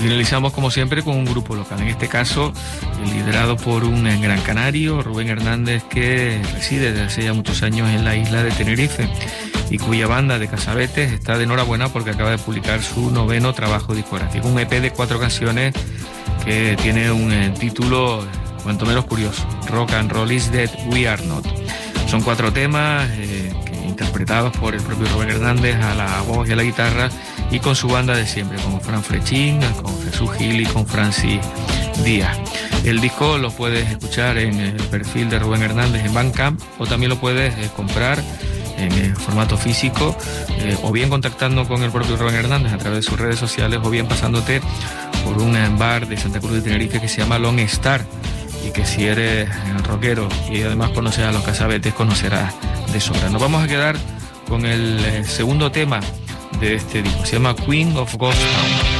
finalizamos como siempre con un grupo local, en este caso liderado por un gran canario, Rubén Hernández, que reside desde hace ya muchos años en la isla de Tenerife y cuya banda de Casabetes está de enhorabuena porque acaba de publicar su 9º trabajo discográfico, un EP de 4 canciones que tiene un título cuanto menos curioso: Rock and Roll is Dead, We Are Not. Son 4 temas interpretados por el propio Rubén Hernández a la voz y a la guitarra, y con su banda de siempre, como Fran Frechín, con Jesús Gil y con Francis Díaz. El disco lo puedes escuchar en el perfil de Rubén Hernández en Bandcamp, o también lo puedes comprar en formato físico, o bien contactando con el propio Rubén Hernández a través de sus redes sociales, o bien pasándote por un bar de Santa Cruz de Tenerife que se llama Lone Star, y que si eres rockero y además conoces a los Casabetes, conocerás de sobra. Nos vamos a quedar con el segundo tema de este disco, se llama Queen of Ghost Town.